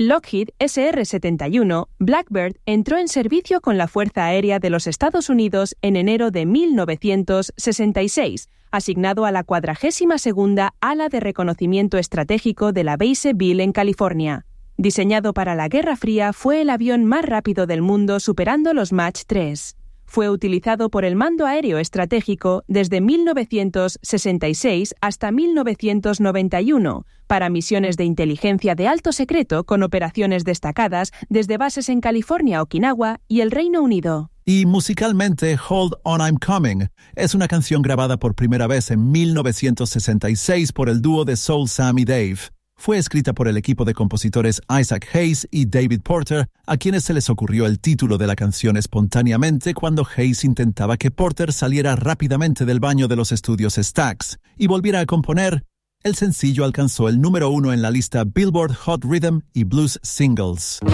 El Lockheed SR-71 Blackbird entró en servicio con la Fuerza Aérea de los Estados Unidos en enero de 1966, asignado a la 42ª Ala de Reconocimiento Estratégico de la Base Bill en California. Diseñado para la Guerra Fría, fue el avión más rápido del mundo, superando los Mach 3. Fue utilizado por el Mando Aéreo Estratégico desde 1966 hasta 1991 para misiones de inteligencia de alto secreto con operaciones destacadas desde bases en California, Okinawa y el Reino Unido. Y musicalmente, Hold On I'm Coming es una canción grabada por primera vez en 1966 por el dúo de soul Sam y Dave. Fue escrita por el equipo de compositores Isaac Hayes y David Porter, a quienes se les ocurrió el título de la canción espontáneamente cuando Hayes intentaba que Porter saliera rápidamente del baño de los estudios Stax y volviera a componer. El sencillo alcanzó el número 1 en la lista Billboard Hot Rhythm y Blues Singles.